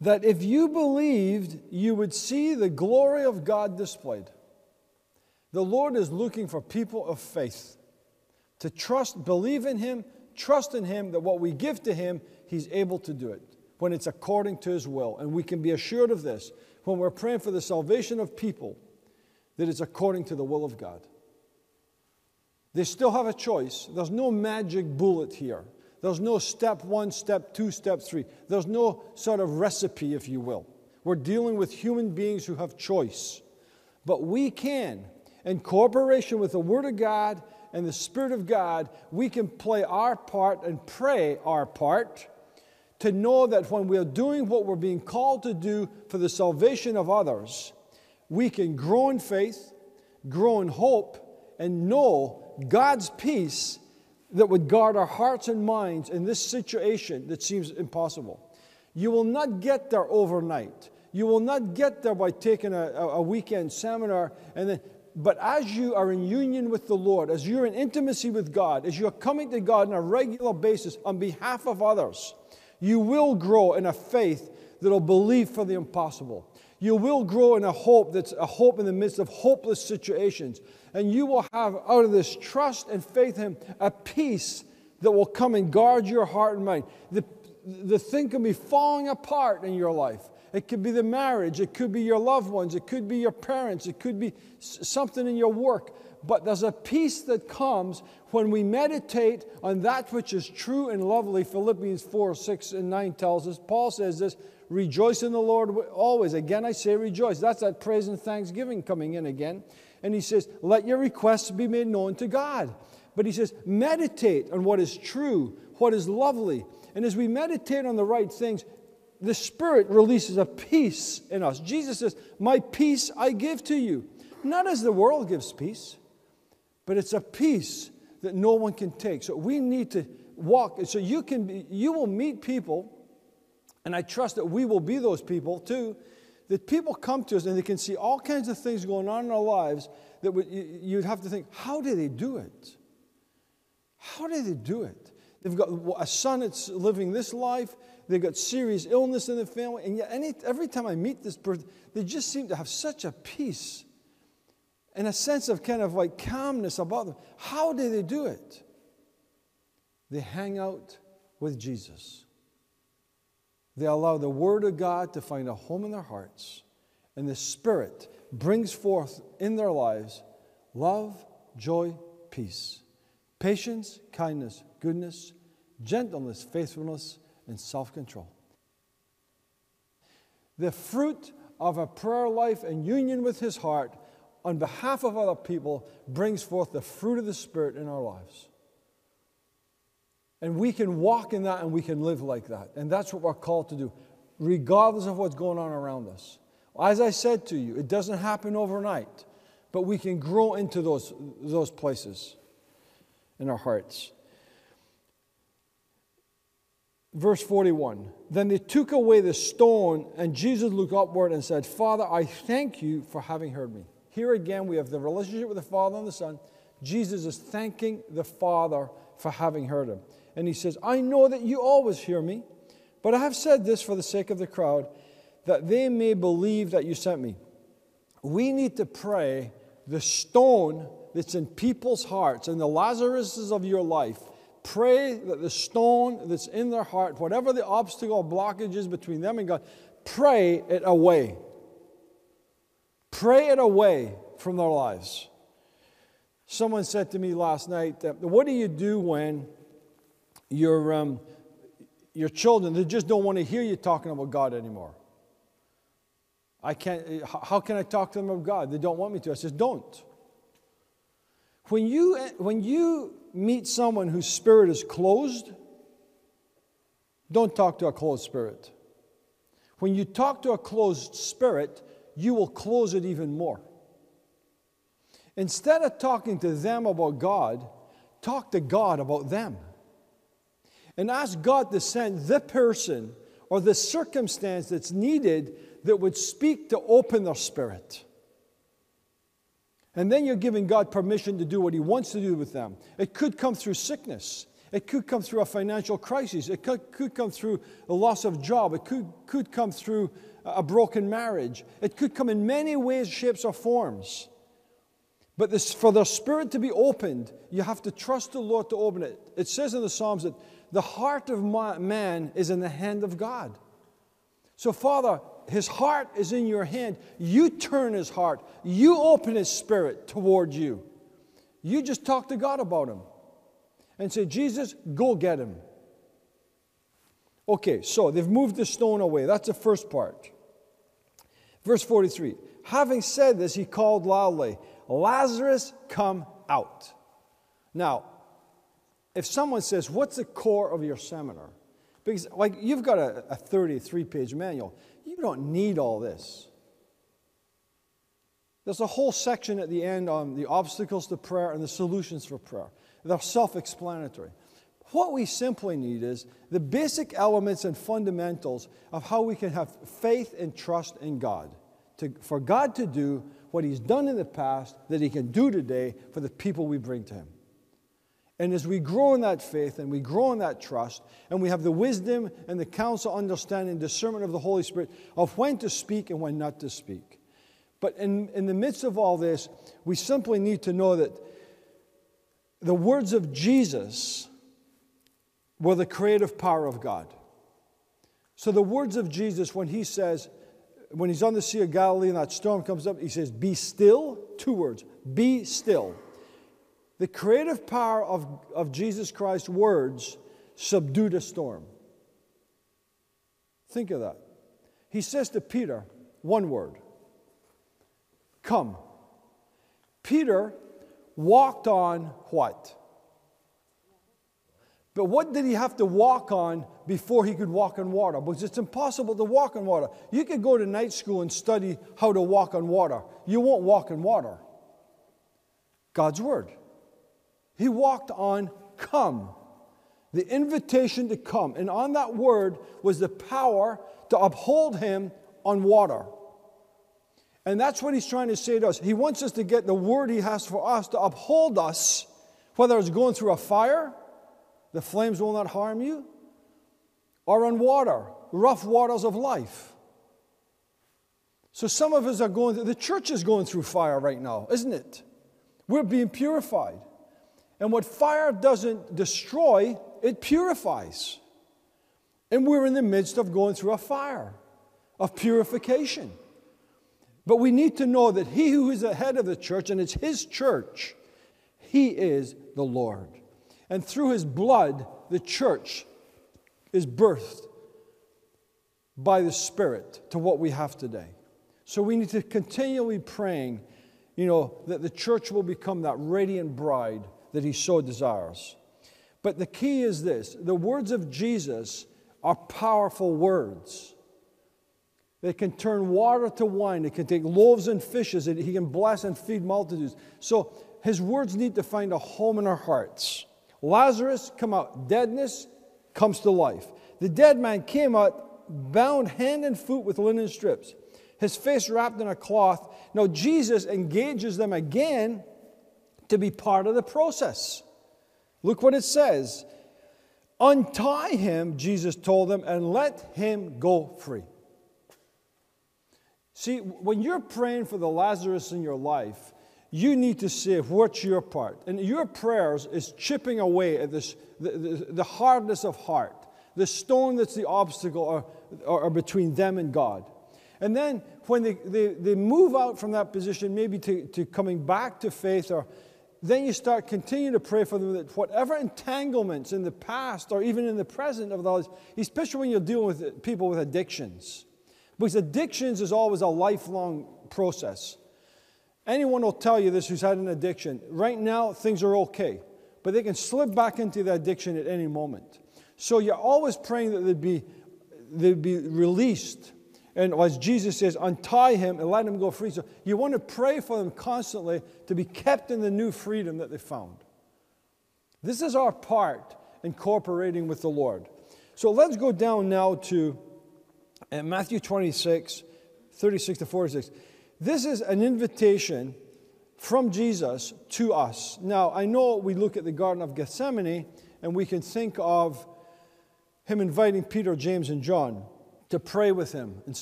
that if you believed, you would see the glory of God displayed. The Lord is looking for people of faith to trust, believe in Him, trust in Him that what we give to Him, He's able to do it when it's according to His will. And we can be assured of this when we're praying for the salvation of people, that it's according to the will of God. They still have a choice. There's no magic bullet here. There's no step 1, step 2, step 3. There's no sort of recipe, if you will. We're dealing with human beings who have choice. But we can, in cooperation with the Word of God and the Spirit of God, we can play our part and pray our part to know that when we're doing what we're being called to do for the salvation of others, we can grow in faith, grow in hope, and know God's peace that would guard our hearts and minds in this situation that seems impossible. You will not get there overnight. You will not get there by taking a weekend seminar. But as you are in union with the Lord, as you're in intimacy with God, as you're coming to God on a regular basis on behalf of others, you will grow in a faith that will believe for the impossible. You will grow in a hope that's a hope in the midst of hopeless situations. And you will have, out of this trust and faith in Him, a peace that will come and guard your heart and mind. The thing can be falling apart in your life. It could be the marriage. It could be your loved ones. It could be your parents. It could be something in your work. But there's a peace that comes when we meditate on that which is true and lovely. Philippians 4, 6, and 9 tells us. Paul says this, rejoice in the Lord always. Again, I say rejoice. That's that praise and thanksgiving coming in again. And he says, let your requests be made known to God. But he says, meditate on what is true, what is lovely. And as we meditate on the right things, the Spirit releases a peace in us. Jesus says, my peace I give to you. Not as the world gives peace, but it's a peace that no one can take. So we need to walk. So you will meet people, and I trust that we will be those people too, that people come to us and they can see all kinds of things going on in our lives that you'd have to think, how do they do it? How do they do it? They've got a son that's living this life. They've got serious illness in the family. And yet every time I meet this person, they just seem to have such a peace and a sense of kind of like calmness about them. How do they do it? They hang out with Jesus. They allow the Word of God to find a home in their hearts. And the Spirit brings forth in their lives love, joy, peace, patience, kindness, goodness, gentleness, faithfulness, and self-control. The fruit of a prayer life and union with His heart on behalf of other people brings forth the fruit of the Spirit in our lives. And we can walk in that and we can live like that. And that's what we're called to do, regardless of what's going on around us. As I said to you, it doesn't happen overnight, but we can grow into those places in our hearts. Verse 41, then they took away the stone, and Jesus looked upward and said, Father, I thank you for having heard me. Here again, we have the relationship with the Father and the Son. Jesus is thanking the Father for having heard him. And he says, I know that you always hear me, but I have said this for the sake of the crowd, that they may believe that you sent me. We need to pray the stone that's in people's hearts and the Lazaruses of your life. Pray that the stone that's in their heart, whatever the obstacle or blockage is between them and God, pray it away. Pray it away from their lives. Someone said to me last night, what do you do when your children, they just don't want to hear you talking about God anymore? How can I talk to them about God? They don't want me to. I says, don't. When you meet someone whose spirit is closed, don't talk to a closed spirit. When you talk to a closed spirit, you will close it even more. Instead of talking to them about God, talk to God about them. And ask God to send the person or the circumstance that's needed that would speak to open their spirit. And then you're giving God permission to do what He wants to do with them. It could come through sickness. It could come through a financial crisis. It could come through a loss of job. It could come through a broken marriage. It could come in many ways, shapes, or forms. But for the Spirit to be opened, you have to trust the Lord to open it. It says in the Psalms that the heart of man is in the hand of God. So, Father, His heart is in your hand. You turn His heart. You open His Spirit toward you. You just talk to God about Him and say, Jesus, go get Him. Okay, so they've moved the stone away. That's the first part. Verse 43. Having said this, He called loudly, Lazarus, come out. Now, if someone says, what's the core of your seminar? Because, like, you've got a 33-page manual. You don't need all this. There's a whole section at the end on the obstacles to prayer and the solutions for prayer. They're self-explanatory. What we simply need is the basic elements and fundamentals of how we can have faith and trust in God. For God to do what He's done in the past, that He can do today for the people we bring to Him. And as we grow in that faith and we grow in that trust, and we have the wisdom and the counsel, understanding, discernment of the Holy Spirit of when to speak and when not to speak. But in the midst of all this, we simply need to know that the words of Jesus were the creative power of God. So the words of Jesus, when He says, when He's on the Sea of Galilee and that storm comes up, He says, be still. 2 words, be still. The creative power of Jesus Christ's words subdued a storm. Think of that. He says to Peter, 1 word, come. Peter walked on what? But what did he have to walk on before he could walk on water? Because it's impossible to walk on water. You could go to night school and study how to walk on water. You won't walk on water. God's Word. He walked on come. The invitation to come. And on that word was the power to uphold him on water. And that's what He's trying to say to us. He wants us to get the word He has for us to uphold us, whether it's going through a fire, the flames will not harm you, or on water, rough waters of life. So some of us are going through, the church is going through fire right now, isn't it? We're being purified. And what fire doesn't destroy, it purifies. And we're in the midst of going through a fire of purification. But we need to know that He who is the head of the church, and it's His church, He is the Lord. And through His blood, the church is birthed by the Spirit to what we have today. So we need to continually praying, that the church will become that radiant bride that He so desires. But the key is this: the words of Jesus are powerful words. They can turn water to wine. They can take loaves and fishes, and He can bless and feed multitudes. So His words need to find a home in our hearts. Lazarus, come out. Deadness comes to life. The dead man came out, bound hand and foot with linen strips, his face wrapped in a cloth. Now Jesus engages them again to be part of the process. Look what it says. Untie him, Jesus told them, and let him go free. See, when you're praying for the Lazarus in your life, you need to say what's your part. And your prayers is chipping away at this, the hardness of heart, the stone that's the obstacle or between them and God. And then when they move out from that position, maybe to coming back to faith, or then you start continuing to pray for them that whatever entanglements in the past or even in the present of those, especially when you're dealing with people with addictions. Because addictions is always a lifelong process. Anyone will tell you this who's had an addiction. Right now, things are okay. But they can slip back into the addiction at any moment. So you're always praying that they'd be released. And as Jesus says, untie him and let him go free. So you want to pray for them constantly to be kept in the new freedom that they found. This is our part in cooperating with the Lord. So let's go down now to Matthew 26, 36 to 46. This is an invitation from Jesus to us. Now, I know we look at the Garden of Gethsemane, and we can think of him inviting Peter, James, and John to pray with him and